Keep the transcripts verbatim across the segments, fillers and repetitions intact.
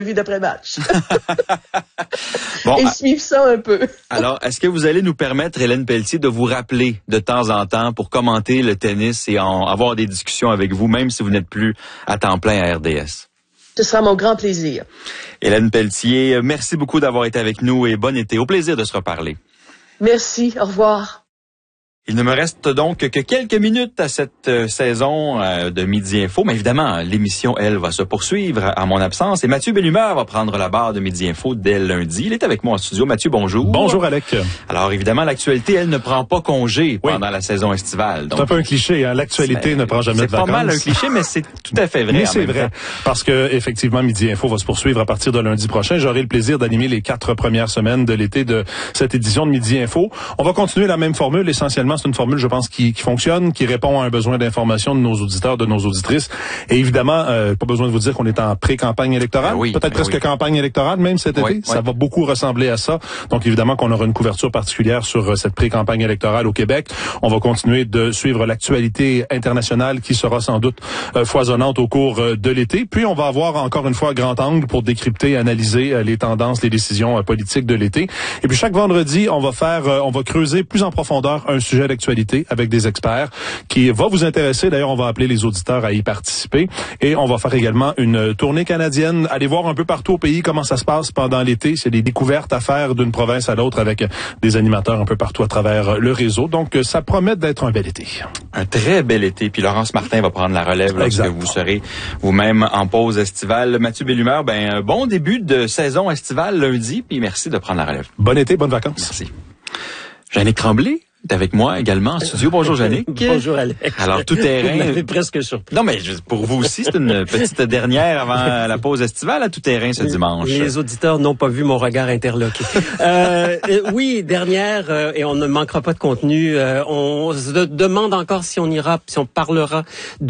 vue d'après-match. Bon, et suivre ça un peu. Alors, est-ce que vous allez nous permettre, Hélène Pelletier, de vous rappeler de temps en temps pour commenter le tennis et en avoir des discussions avec vous, même si vous n'êtes plus à temps plein à R D S? Ce sera mon grand plaisir. Hélène Pelletier, merci beaucoup d'avoir été avec nous et bon été. Au plaisir de se reparler. Merci. Au revoir. Il ne me reste donc que quelques minutes à cette euh, saison euh, de Midi Info, mais évidemment, l'émission, elle, va se poursuivre à mon absence et Mathieu Bellumeur va prendre la barre de Midi Info dès lundi. Il est avec moi en studio. Mathieu, bonjour. Bonjour, Alec. Alors, évidemment, l'actualité, elle, ne prend pas congé oui. pendant la saison estivale. C'est un peu un cliché, hein? L'actualité ne prend jamais de vacances. C'est pas mal un cliché, mais c'est tout à fait vrai. Mais c'est vrai, parce que effectivement, Midi Info va se poursuivre à partir de lundi prochain. J'aurai le plaisir d'animer les quatre premières semaines de l'été de cette édition de Midi Info. On va continuer la même formule. Essentiellement, c'est une formule, je pense, qui, qui fonctionne, qui répond à un besoin d'information de nos auditeurs, de nos auditrices. Et évidemment, euh, pas besoin de vous dire qu'on est en pré-campagne électorale. Oui, Peut-être presque oui. campagne électorale, même cet oui, été. Oui. Ça va beaucoup ressembler à ça. Donc, évidemment, qu'on aura une couverture particulière sur cette pré-campagne électorale au Québec. On va continuer de suivre l'actualité internationale qui sera sans doute euh, foisonnante au cours euh, de l'été. Puis, on va avoir encore une fois grand angle pour décrypter, analyser euh, les tendances, les décisions euh, politiques de l'été. Et puis, chaque vendredi, on va faire, euh, on va creuser plus en profondeur un sujet d'actualité avec des experts qui va vous intéresser. D'ailleurs, on va appeler les auditeurs à y participer. Et on va faire également une tournée canadienne, aller voir un peu partout au pays comment ça se passe pendant l'été. C'est des découvertes à faire d'une province à l'autre avec des animateurs un peu partout à travers le réseau. Donc, ça promet d'être un bel été. Un très bel été. Puis Laurence Martin va prendre la relève lorsque exact. vous serez vous-même en pause estivale. Mathieu Bellumeur, ben, un bon début de saison estivale lundi. Puis merci de prendre la relève. Bon été, bonnes vacances. Merci. Jannick Tremblay est avec moi également en studio. Bonjour, Jannick. Bonjour, Alex. Alors, tout terrain. Vous m'avez presque surpris. Non, mais pour vous aussi, c'est une petite dernière avant la pause estivale à tout terrain ce dimanche. Les auditeurs n'ont pas vu mon regard interloqué. euh, oui, dernière, euh, et on ne manquera pas de contenu. Euh, on se demande encore si on ira, si on parlera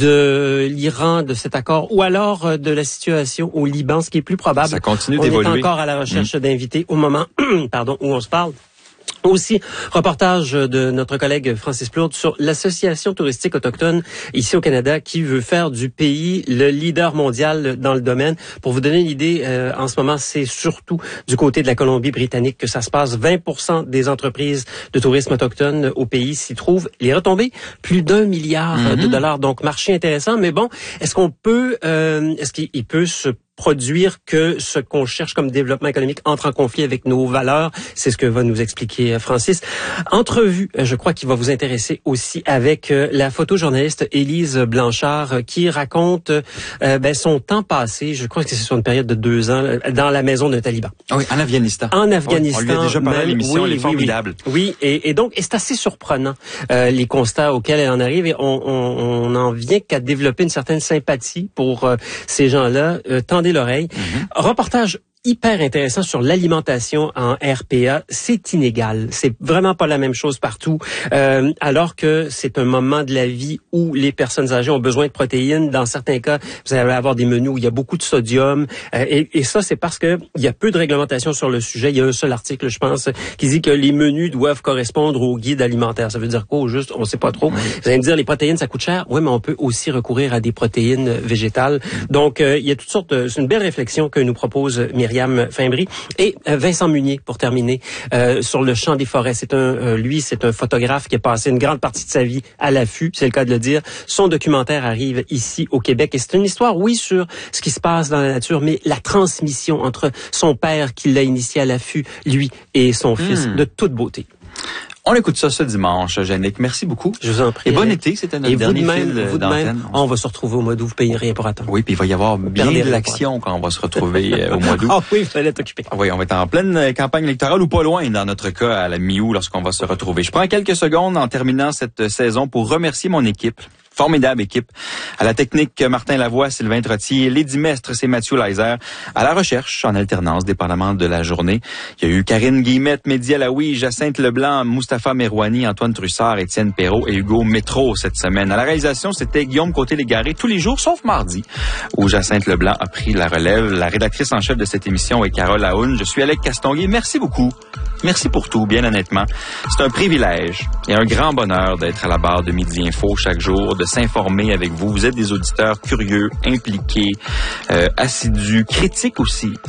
de l'Iran, de cet accord, ou alors euh, de la situation au Liban, ce qui est plus probable. Ça continue on d'évoluer. On est encore à la recherche mmh. d'invités au moment pardon, où on se parle. Aussi, reportage de notre collègue Francis Plourde sur l'Association touristique autochtone ici au Canada qui veut faire du pays le leader mondial dans le domaine. Pour vous donner une idée, euh, en ce moment, c'est surtout du côté de la Colombie-Britannique que ça se passe. vingt pour cent des entreprises de tourisme autochtone au pays s'y trouvent. Les retombées, plus d'un milliard mm-hmm. de dollars. Donc, marché intéressant. Mais bon, est-ce qu'on peut, euh, est-ce qu'il peut se produire que ce qu'on cherche comme développement économique entre en conflit avec nos valeurs? C'est ce que va nous expliquer Francis. Entrevue, je crois qu'il va vous intéresser aussi avec la photojournaliste Élise Blanchard qui raconte euh, ben, son temps passé, je crois que c'est sur une période de deux ans, dans la maison d'un taliban. Oui, en Afghanistan. En Afghanistan. Oui, on lui a déjà parlé à l'émission, oui, elle est oui, formidable. Oui, oui et, et donc, et c'est assez surprenant euh, les constats auxquels elle en arrive et on, on, on en vient qu'à développer une certaine sympathie pour euh, ces gens-là. Euh, tendez l'oreille. Mm-hmm. Reportage hyper intéressant sur l'alimentation en R P A. C'est inégal. C'est vraiment pas la même chose partout. Euh, alors que c'est un moment de la vie où les personnes âgées ont besoin de protéines. Dans certains cas, vous allez avoir des menus où il y a beaucoup de sodium. Euh, et, et ça, c'est parce que il y a peu de réglementation sur le sujet. Il y a un seul article, je pense, qui dit que les menus doivent correspondre au guide alimentaire. Ça veut dire quoi, au juste? On sait pas trop. Vous allez me dire, les protéines, ça coûte cher. Oui, mais on peut aussi recourir à des protéines végétales. Donc, euh, il y a toutes sortes de... C'est une belle réflexion que nous propose Myriam Fimbry et Vincent Munier pour terminer euh, sur le champ des forêts. C'est un euh, lui, c'est un photographe qui a passé une grande partie de sa vie à l'affût, c'est le cas de le dire. Son documentaire arrive ici au Québec et c'est une histoire, oui, sur ce qui se passe dans la nature, mais la transmission entre son père qui l'a initié à l'affût, lui et son mmh. fils, de toute beauté. On écoute ça ce dimanche, Jannick. Merci beaucoup. Je vous en prie. Et bon été, c'était notre et dernier vous de même, fil vous de d'antenne. Même, on va se retrouver au mois d'août. Vous payez rien pour attendre. Oui, puis il va y avoir bien de l'action quand on va se retrouver au mois d'août. Ah oui, il fallait être occupé. Oui, on va être en pleine campagne électorale ou pas loin, dans notre cas, à la mi-août, lorsqu'on va se retrouver. Je prends quelques secondes en terminant cette saison pour remercier mon équipe. Formidable équipe. À la technique, Martin Lavoie, Sylvain Trottier, Lady Mestre, c'est Mathieu Leiser. À la recherche, en alternance, dépendamment de la journée, il y a eu Karine Guillemette, Mehdi Alaoui, Jacinthe Leblanc, Mustapha Merouani, Antoine Trussard, Étienne Perrault et Hugo Métro cette semaine. À la réalisation, c'était Guillaume Côté-Légaré tous les jours, sauf mardi, où Jacinthe Leblanc a pris la relève. La rédactrice en chef de cette émission est Carole Aoun. Je suis Alec Castonguay. Merci beaucoup. Merci pour tout, bien honnêtement. C'est un privilège et un grand bonheur d'être à la barre de Midi Info chaque jour, de s'informer avec vous. Vous êtes des auditeurs curieux, impliqués, euh, assidus, critiques aussi.